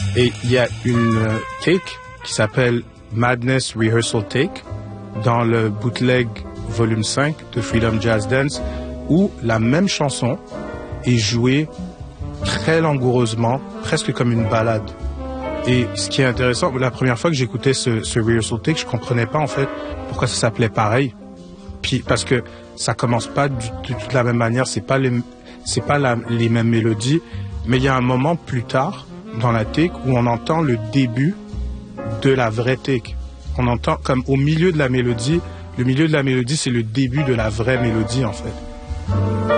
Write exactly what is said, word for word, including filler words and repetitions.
Et il y a une euh, take qui s'appelle Madness Rehearsal Take dans le bootleg volume cinq de Freedom Jazz Dance où la même chanson est jouée très langoureusement, presque comme une ballade. Et ce qui est intéressant, la première fois que j'écoutais ce, ce rehearsal take, je comprenais pas en fait pourquoi ça s'appelait pareil. Puis parce que ça commence pas du, de toute la même manière, c'est pas les, c'est pas la, les mêmes mélodies, mais il y a un moment plus tard dans la take où on entend le début de la vraie take. On entend comme au milieu de la mélodie, le milieu de la mélodie c'est le début de la vraie mélodie en fait.